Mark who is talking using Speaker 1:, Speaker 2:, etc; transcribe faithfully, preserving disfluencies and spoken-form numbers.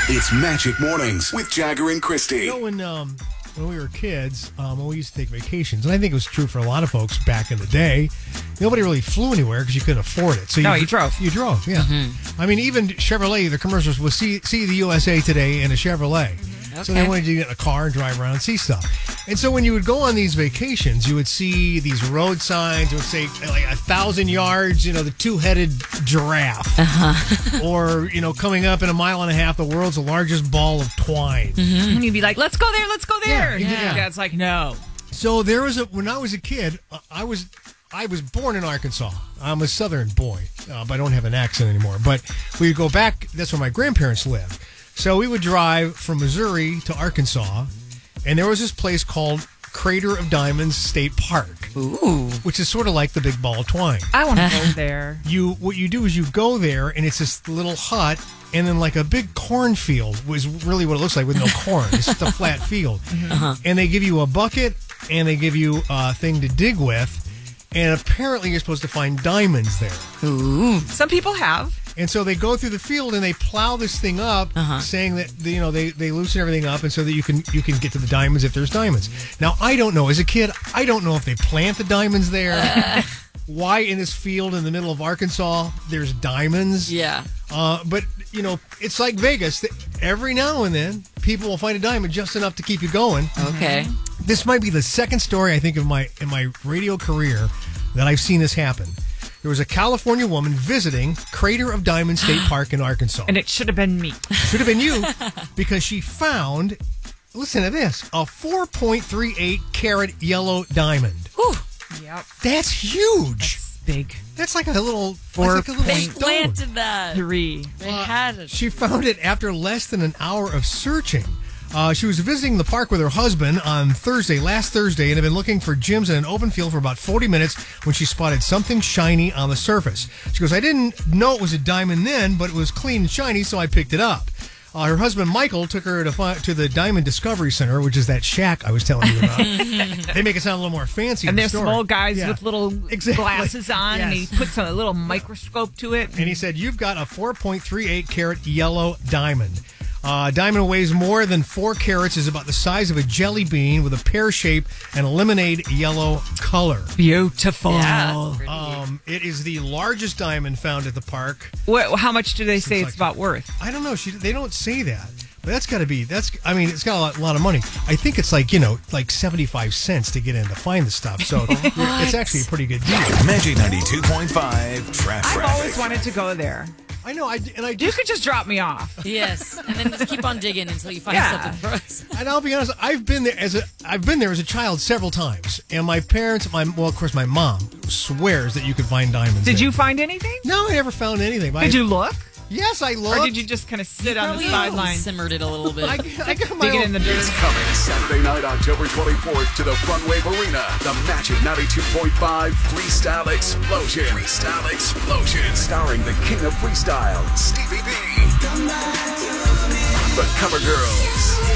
Speaker 1: It's Magic Mornings with Jagger and Christy.
Speaker 2: You know, when, um, when we were kids, um, when we used to take vacations, and I think it was true for a lot of folks back in the day, nobody really flew anywhere because you couldn't afford it. So
Speaker 3: No,
Speaker 2: you,
Speaker 3: you drove.
Speaker 2: You drove, yeah.
Speaker 3: Mm-hmm.
Speaker 2: I mean, even Chevrolet, the commercials was see, see the U S A today in a Chevrolet.
Speaker 3: Okay.
Speaker 2: So they wanted you to get in a car and drive around and see stuff. And so when you would go on these vacations, you would see these road signs. It would say like a thousand yards, you know, the two-headed giraffe.
Speaker 3: Uh-huh.
Speaker 2: Or, you know, coming up in a mile and a half, the world's largest ball of twine.
Speaker 3: Mm-hmm. And you'd be like, let's go there, let's go there.
Speaker 2: Yeah,
Speaker 3: And
Speaker 2: yeah.
Speaker 3: your dad's like, no.
Speaker 2: So there was a, when I was a kid, uh, I was I was born in Arkansas. I'm a Southern boy, uh, but I don't have an accent anymore. But we would go back, that's where my grandparents lived. So we would drive from Missouri to Arkansas, and there was this place called Crater of Diamonds State Park.
Speaker 3: Ooh.
Speaker 2: Which is sort of like the big ball of twine.
Speaker 3: I want to go there.
Speaker 2: You What you do is you go there, and it's this little hut, and then like a big cornfield was really what it looks like with no corn. It's just a flat field.
Speaker 3: Uh-huh.
Speaker 2: And they give you a bucket, and they give you a thing to dig with, and apparently you're supposed to find diamonds there.
Speaker 3: Ooh. Some people have.
Speaker 2: And so they go through the field and they plow this thing up,
Speaker 3: Uh-huh.
Speaker 2: saying that you know they, they loosen everything up, and so that you can you can get to the diamonds if there's diamonds. Now I don't know. As a kid, I don't know if they plant the diamonds there.
Speaker 3: Uh.
Speaker 2: Why in this field in the middle of Arkansas there's diamonds?
Speaker 4: Yeah.
Speaker 2: Uh, but you know it's like Vegas. Every now and then people will find a diamond just enough to keep you going.
Speaker 4: Okay.
Speaker 2: This might be the second story I think of my in my radio career that I've seen this happen. There was a California woman visiting Crater of Diamonds State Park in Arkansas.
Speaker 3: And it should have been me.
Speaker 2: Should have been you, because she found, listen to this, a four point three eight carat yellow diamond.
Speaker 4: Whew.
Speaker 3: Yep.
Speaker 2: That's huge.
Speaker 3: That's big.
Speaker 2: That's like a little,
Speaker 3: Four
Speaker 2: that's like a little
Speaker 4: They
Speaker 2: stone.
Speaker 4: planted that.
Speaker 3: Three.
Speaker 4: They had it.
Speaker 2: She found it after less than an hour of searching. Uh, she was visiting the park with her husband on Thursday, last Thursday, and had been looking for gems in an open field for about forty minutes when she spotted something shiny on the surface. She goes, I didn't know it was a diamond then, but it was clean and shiny, so I picked it up. Uh, her husband, Michael, took her to fi- to the Diamond Discovery Center, which is that shack I was telling you about. They make it sound a little more fancy.
Speaker 3: And
Speaker 2: in the
Speaker 3: there's
Speaker 2: story.
Speaker 3: small guys
Speaker 2: Yeah.
Speaker 3: with little
Speaker 2: Exactly.
Speaker 3: glasses on, and he
Speaker 2: Yes.
Speaker 3: puts a little microscope to it.
Speaker 2: And he said, you've got a four point three eight carat yellow diamond. Uh, diamond weighs more than four carats, is about the size of a jelly bean with a pear shape and a lemonade yellow color.
Speaker 3: Beautiful.
Speaker 4: Yeah.
Speaker 2: Um, it is the largest diamond found at the park.
Speaker 3: What, how much do they say
Speaker 2: like-
Speaker 3: it's about worth?
Speaker 2: I don't know. She, they don't say that. But that's got to be, that's, I mean, it's got a lot, a lot of money. I think it's like, you know, like seventy-five cents to get in to find the stuff. So it's actually a pretty good deal.
Speaker 1: Magic ninety-two point five traffic.
Speaker 3: I've always wanted to go there.
Speaker 2: I know. I, and I
Speaker 3: You
Speaker 2: just,
Speaker 3: could just drop me off.
Speaker 4: Yes. And then just keep on digging until you find
Speaker 3: Yeah.
Speaker 4: something for us.
Speaker 2: and I'll be honest, I've been there as a, I've been there as a child several times. And my parents, my, well, of course, my mom swears that you could find diamonds
Speaker 3: Did
Speaker 2: there.
Speaker 3: you find anything?
Speaker 2: No, I never found anything. But
Speaker 3: Did
Speaker 2: I,
Speaker 3: you look?
Speaker 2: Yes, I looked.
Speaker 3: Or did you just kind of sit on the
Speaker 4: Probably
Speaker 3: sideline?
Speaker 4: simmered it a little bit.
Speaker 2: I, I got my
Speaker 3: Dig it
Speaker 2: own,
Speaker 3: in the dirt.
Speaker 1: It's coming Saturday night, October twenty-fourth, to the Front Wave Arena. The Magic ninety-two point five Freestyle Explosion. Freestyle Explosion. Starring the king of freestyle, Stevie B. The Cover Girls.